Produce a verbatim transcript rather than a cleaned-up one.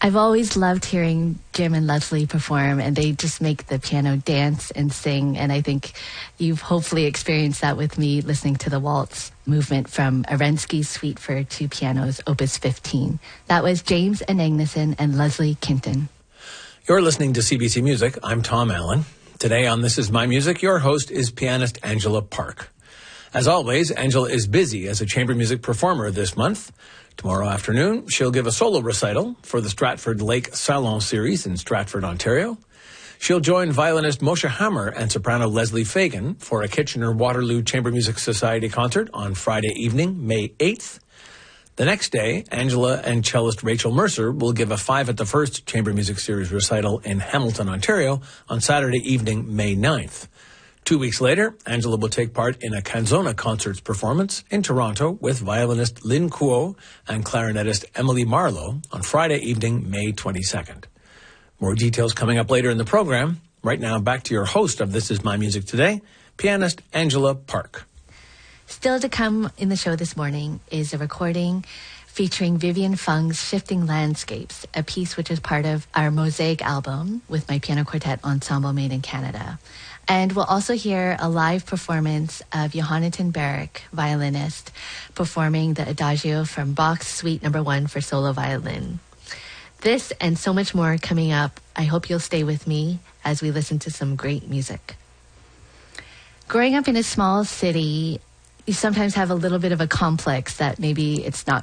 I've always loved hearing Jim and Leslie perform, and they just make the piano dance and sing. And I think you've hopefully experienced that with me listening to the waltz movement from Arensky's Suite for Two Pianos, Opus fifteen. That was James Anagnason and Leslie Kinton. You're listening to C B C Music. I'm Tom Allen. Today on This Is My Music, your host is pianist Angela Park. As always, Angela is busy as a chamber music performer this month. Tomorrow afternoon, she'll give a solo recital for the Stratford Lake Salon Series in Stratford, Ontario. She'll join violinist Moshe Hammer and soprano Leslie Fagan for a Kitchener-Waterloo Chamber Music Society concert on Friday evening, May eighth. The next day, Angela and cellist Rachel Mercer will give a Five at the First Chamber Music Series recital in Hamilton, Ontario on Saturday evening, May ninth. Two weeks later, Angela will take part in a Canzona Concerts performance in Toronto with violinist Lynn Kuo and clarinetist Emily Marlowe on Friday evening, May twenty-second. More details coming up later in the program. Right now, back to your host of This Is My Music Today, pianist Angela Park. Still to come in the show this morning is a recording featuring Vivian Fung's Shifting Landscapes, a piece which is part of our Mosaic album with my piano quartet Ensemble Made in Canada. And we'll also hear a live performance of Johannatan Barrick, violinist, performing the Adagio from Bach's Suite Number One for solo violin. This and so much more coming up. I hope you'll stay with me as we listen to some great music. Growing up in a small city, you sometimes have a little bit of a complex that maybe it's not